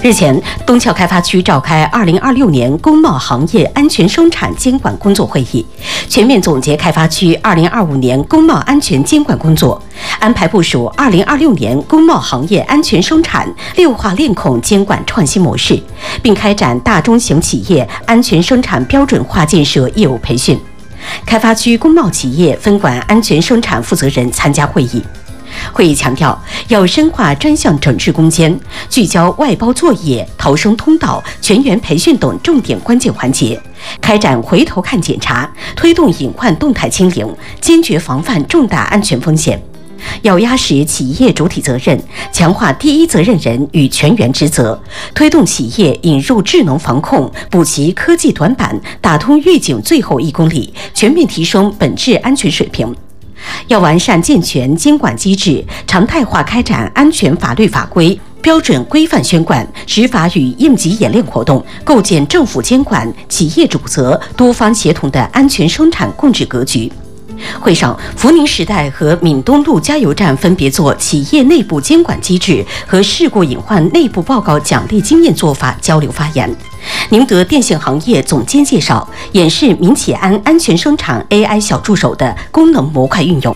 日前，东桥开发区召开2026年工贸行业安全生产监管工作会议，全面总结开发区2025年工贸安全监管工作，安排部署2026年工贸行业安全生产6化链控监管创新模式，并开展大中型企业安全生产标准化建设业务培训。开发区工贸企业分管安全生产负责人参加会议。会议强调，要深化专项整治攻坚，聚焦外包作业、逃生通道、全员培训等重点关键环节，开展回头看检查，推动隐患动态清零，坚决防范重大安全风险。要压实企业主体责任，强化第一责任人与全员职责，推动企业引入智能防控，补齐科技短板，打通预警最后1公里，全面提升本质安全水平。要完善健全监管机制，常态化开展安全法律法规、标准规范宣贯、执法与应急演练活动，构建政府监管、企业主责、多方协同的安全生产共治格局。会上，福宁时代和闽东路加油站分别做企业内部监管机制和事故隐患内部报告奖励经验做法交流发言。宁德电信行业总监介绍，演示民企安全生产 AI 小助手的功能模块运用。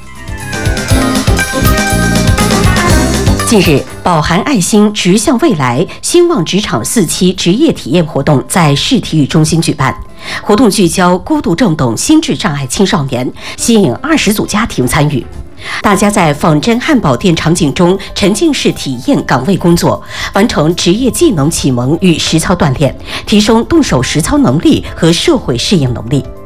近日，饱含爱心直向未来兴旺职场4期职业体验活动在市体育中心举办。活动聚焦孤独症等心智障碍青少年，吸引20组家庭参与。大家在仿真汉堡店场景中沉浸式体验岗位工作，完成职业技能启蒙与实操锻炼，提升动手实操能力和社会适应能力。